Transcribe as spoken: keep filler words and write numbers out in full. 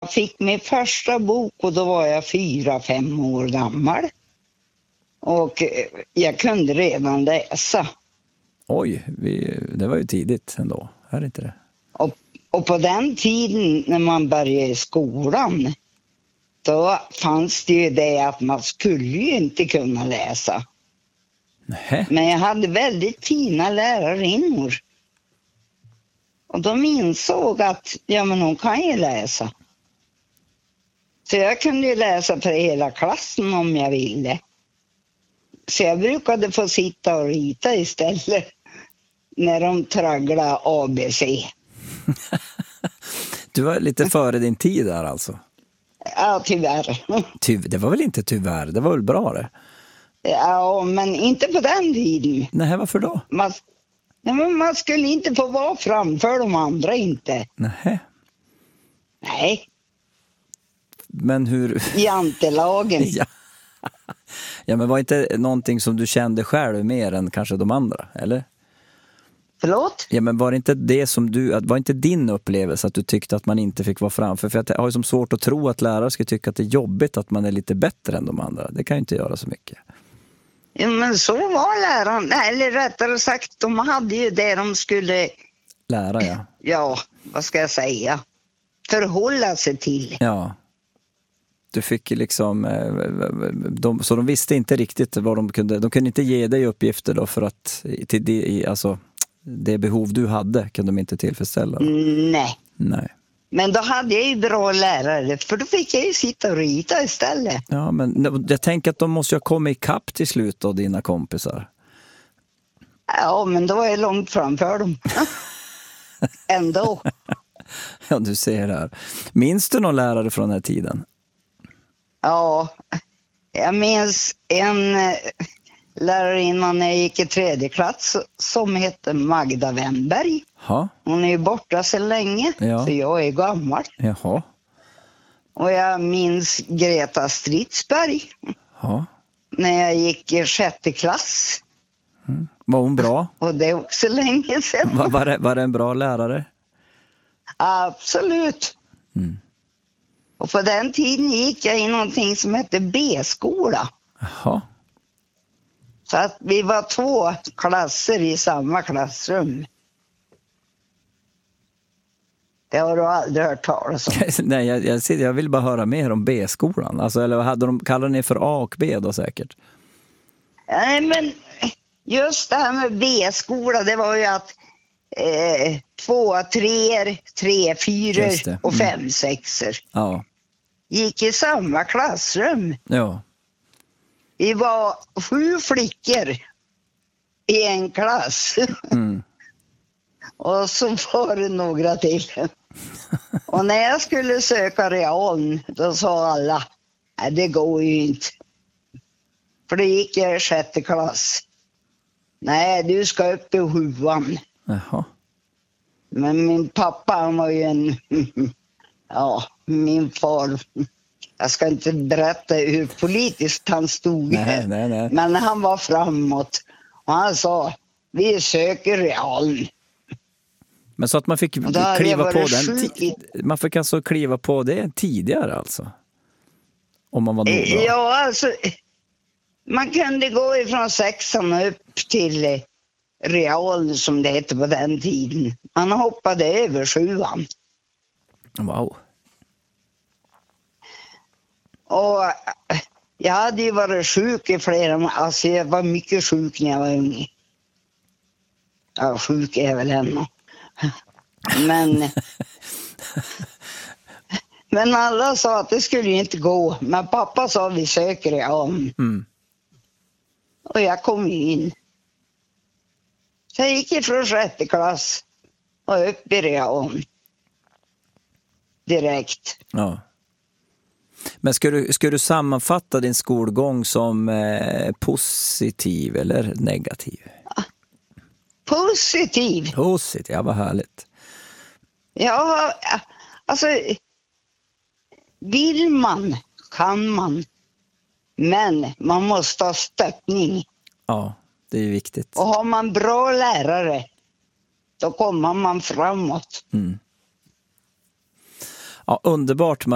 jag fick min första bok och då var jag fyra, fem år gammal. Och jag kunde redan läsa. Oj, vi, det var ju tidigt ändå. Är det inte det? Och, och på den tiden när man började i skolan, då fanns det ju det att man skulle ju inte kunna läsa. Nähä. Men jag hade väldigt fina lärarinnor. Och de insåg att ja, men hon kan ju läsa. Så jag kunde ju läsa för hela klassen om jag ville. Så jag brukade få sitta och rita istället när de tragglade A B C. Du var lite före din tid där alltså. Ja, tyvärr. Ty, det var väl inte tyvärr, det var väl bra det? Ja, men inte på den tiden. Nej, varför då? Man, ja, men man skulle inte få vara framför de andra inte. Nej. Nej. Men hur... Jantelagen. ja. ja, men var inte någonting som du kände själv mer än kanske de andra, eller? Förlåt? Ja, men var det inte det som du, var inte din upplevelse att du tyckte att man inte fick vara framför? För jag har ju som svårt att tro att lärare ska tycka att det är jobbigt att man är lite bättre än de andra. Det kan ju inte göra så mycket. Ja, men så var läraren. Eller rättare sagt, de hade ju det de skulle... Lära, ja. Ja, vad ska jag säga? Förhålla sig till. Ja. Du fick liksom... De, så de visste inte riktigt vad de kunde... De kunde inte ge dig uppgifter då för att... Till det, alltså, det behov du hade kunde de inte tillfredsställa. Då. Nej. Nej. Men då hade jag ju bra lärare, för då fick jag ju sitta och rita istället. Ja, men jag tänker att de måste ju komma i kapp till slut av dina kompisar. Ja, men då var jag långt framför dem. Ändå. Ja, du ser det här. Minns du någon lärare från den här tiden? Ja, jag minns en lärarinna när jag gick i tredje klass som hette Magda Wennberg. Ja. Hon är ju borta så länge, Ja. så jag är gammal. Jaha. Och jag minns Greta Stridsberg Ja. när jag gick i sjätte klass. Mm. Var hon bra? Och det är också länge sedan. Var, var, det, var det en bra lärare? Absolut. Mm. Och på den tiden gick jag i någonting som hette B-skola. Jaha. Så att vi var två klasser i samma klassrum. Det har du aldrig hört talas om. Nej, jag, jag, jag vill bara höra mer om B-skolan. Alltså, eller hade de, kallade ni för A och B då säkert? Nej, men just det här med B-skola, det var ju att eh, två, treor, tre, fyror och fem, mm. sexor. Ja. Gick i samma klassrum. Ja. Vi var sju flickor i en klass. Mm. Och så var det några till. Och när jag skulle söka realen, då sa alla, nej det går ju inte. För det gick jag i sjätte klass. Nej, du ska upp i sjuan. Jaha. Men min pappa, han var ju en... Ja, min far... Jag ska inte berätta hur politiskt han stod. Nej, nej, nej. Men han var framåt. Och han sa, vi söker realen. Men så att man fick kliva på den ti- man fick alltså kliva på det tidigare alltså. Om man var nog bra. Ja, alltså man kunde gå ifrån sexan upp till real som det hette på den tiden. Man hoppade över sjuan. Wow. Och jag hade ju varit sjuk i flera, alltså jag var mycket sjuk när jag var ung. Ja, sjuk är jag väl ännu. Men men alla sa att det skulle ju inte gå. Men pappa sa vi söker det om. Mm. Och jag kom in. Så jag gick ifrån sjätte klass och upp i realen. Direkt. Ja. Men ska du, ska du sammanfatta din skolgång som eh, positiv eller negativ? Positiv. Positiv, ja vad härligt. Ja, alltså vill man, kan man. Men man måste ha stöttning. Ja, det är viktigt. Och har man bra lärare, då kommer man framåt. Mm. Ja, underbart.